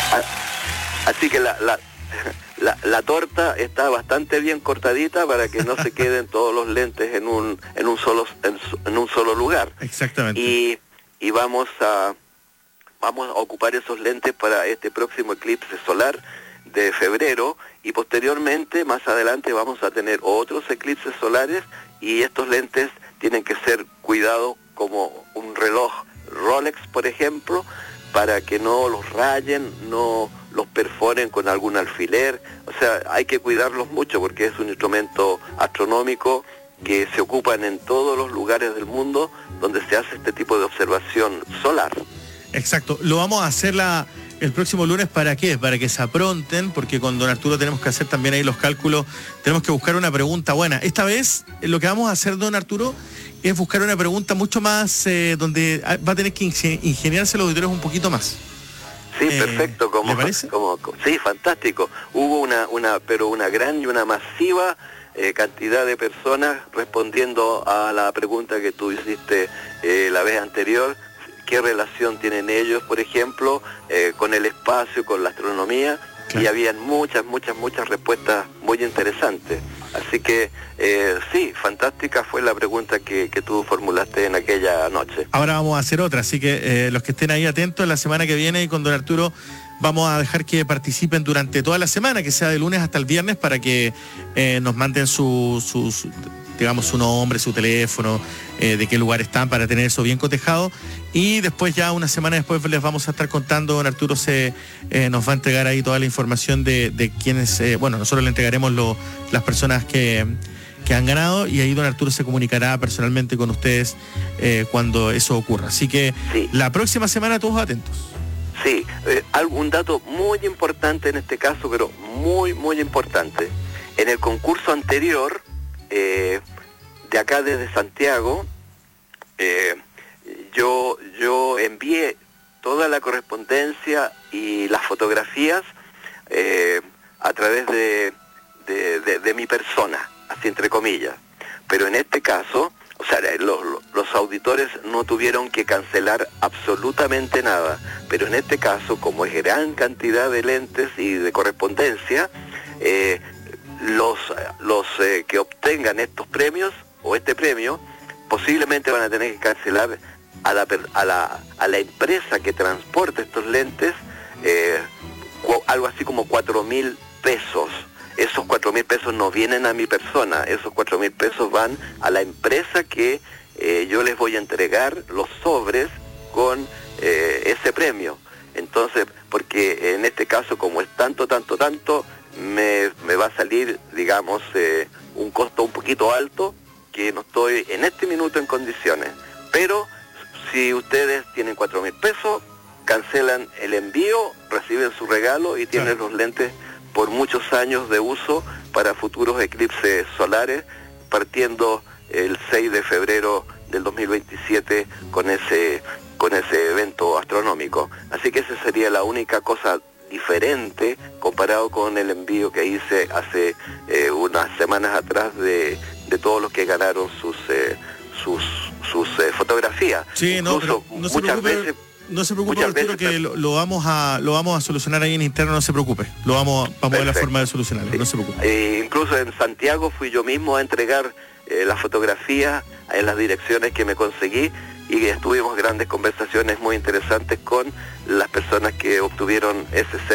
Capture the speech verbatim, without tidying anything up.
Así que la, la, la, la torta está bastante bien cortadita para que no se queden todos los lentes en un en un solo en, en un solo lugar. Exactamente. Y, y vamos a vamos a ocupar esos lentes para este próximo eclipse solar de febrero, y posteriormente, más adelante, vamos a tener otros eclipses solares, y estos lentes tienen que ser cuidados como un reloj Rolex, por ejemplo, para que no los rayen, no los perforen con algún alfiler. O sea, hay que cuidarlos mucho porque es un instrumento astronómico que se ocupan en todos los lugares del mundo donde se hace este tipo de observación solar. Exacto. Lo vamos a hacer la, el próximo lunes. ¿Para qué? Para que se apronten, porque con don Arturo tenemos que hacer también ahí los cálculos. Tenemos que buscar una pregunta buena. Esta vez lo que vamos a hacer, don Arturo, es buscar una pregunta mucho más, eh, donde va a tener que ingeniarse los auditores un poquito más. Sí, eh, perfecto. Como, ¿Le parece? Como, como, sí, fantástico. Hubo una, una, pero una gran y una masiva eh, cantidad de personas respondiendo a la pregunta que tú hiciste eh, la vez anterior. ¿Qué relación tienen ellos, por ejemplo, eh, con el espacio, con la astronomía? Claro. Y habían muchas, muchas, muchas respuestas muy interesantes. Así que, eh, sí, fantástica fue la pregunta que, que tú formulaste en aquella noche. Ahora vamos a hacer otra, así que eh, los que estén ahí atentos, la semana que viene y con don Arturo vamos a dejar que participen durante toda la semana, que sea de lunes hasta el viernes, para que eh, nos manden sus... Su, su, digamos, su nombre, su teléfono, eh, de qué lugar están, para tener eso bien cotejado. Y después, ya una semana después, les vamos a estar contando. Don Arturo se eh, nos va a entregar ahí toda la información de, de quienes, eh, bueno, nosotros le entregaremos lo, las personas que, que han ganado, y ahí don Arturo se comunicará personalmente con ustedes eh, cuando eso ocurra. Así que sí, la próxima semana todos atentos. Sí, eh, algún dato muy importante en este caso, pero muy, muy importante. En el concurso anterior, Eh, de acá desde Santiago, eh, yo, yo envié toda la correspondencia y las fotografías eh, a través de, de, de, de mi persona, así entre comillas. Pero en este caso, o sea, los, los auditores no tuvieron que cancelar absolutamente nada, pero en este caso, como es gran cantidad de lentes y de correspondencia, eh, los los eh, que obtengan estos premios o este premio posiblemente van a tener que cancelar a la a la a la empresa que transporta estos lentes eh, algo así como cuatro mil pesos. Esos cuatro mil pesos no vienen a mi persona, esos cuatro mil pesos van a la empresa que eh, yo les voy a entregar los sobres con eh, ese premio. Entonces, porque en este caso, como es tanto, tanto, tanto, Me, me va a salir, digamos, eh, un costo un poquito alto, que no estoy en este minuto en condiciones. Pero si ustedes tienen cuatro mil pesos, cancelan el envío, reciben su regalo y tienen claro. los lentes por muchos años de uso para futuros eclipses solares, partiendo el seis de febrero del dos mil veintisiete con ese, con ese evento astronómico. Así que esa sería la única cosa diferente comparado con el envío que hice hace eh, unas semanas atrás de, de todos los que ganaron sus eh, sus sus eh, fotografías. Sí, no, pero no se muchas preocupe, veces no se preocupe, Arturo, que veces, lo, lo vamos a lo vamos a solucionar ahí en interno, no se preocupe. Lo vamos, vamos a ver la forma de solucionarlo, sí. No se preocupe. Eh, incluso en Santiago fui yo mismo a entregar eh, las fotografías en las direcciones que me conseguí, y estuvimos grandes conversaciones muy interesantes con las personas que obtuvieron ese